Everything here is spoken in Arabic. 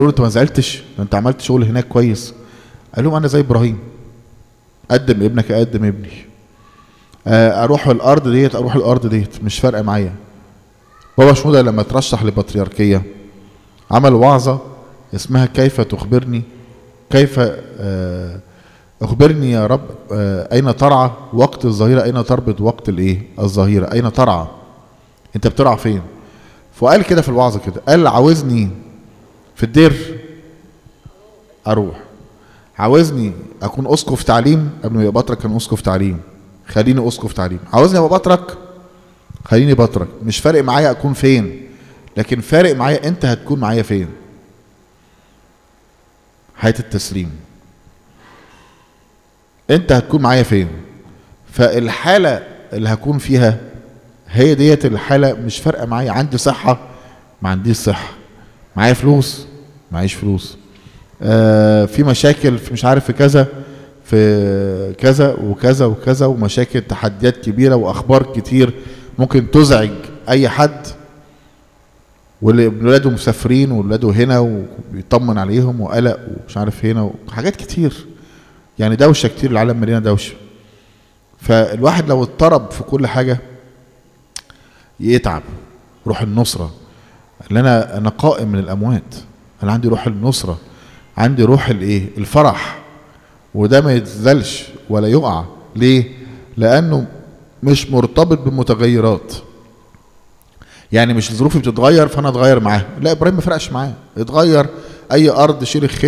له انت ما زعلتش؟ ده انت عملت شغل هناك كويس. قال لهم انا زي ابراهيم، قدم ابنك اقدم ابني. اروح الارض ديت اروح الارض ديت، مش فارقه معايا. بابا شنودة لما ترشح للبطريركيه عمل وعظه اسمها كيف تخبرني، كيف اخبرني يا رب اين ترعى وقت الظهيره، اين تربط وقت الايه الظهيره، اين ترعى، انت بترعى فين؟ فقال كده في الوعظه كده، قال عاوزني في الدير اروح، عاوزني اكون اسقف تعليم، قبل ما يبقى بطرك كان اسقف تعليم، خليني اسقف تعليم، عاوزني ابقى بطرك خليني بطرك، مش فارق معايا اكون فين، لكن فارق معايا انت هتكون معايا فين. حياة التسليم، انت هتكون معايا فين. فالحالة اللي هكون فيها هي ديت الحالة، مش فارقة معايا عندي صحة ما عنديش صحة، معايا فلوس معيش فلوس، في مشاكل في مش عارف في كذا في كذا وكذا وكذا، ومشاكل تحديات كبيرة واخبار كتير ممكن تزعج اي حد، ولاده مسافرين ولاده هنا وبيطمن عليهم وقلق ومش عارف هنا وحاجات كتير، يعني دوشه كتير، العالم مليانه دوشه. فالواحد لو اضطرب في كل حاجه يتعب. روح النصره، اللي انا قائم من الاموات، انا عندي روح النصره، عندي روح الايه الفرح، وده ما يتزلش ولا يقع. ليه؟ لانه مش مرتبط بمتغيرات، يعني مش ظروفي بتتغير فانا اتغير معاها، لا ابراهيم ما فرقش معاه، اتغير اي ارض شيل الخير